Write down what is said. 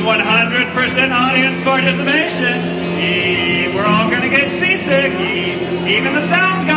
100% audience participation. We're all gonna get seasick. Even the sound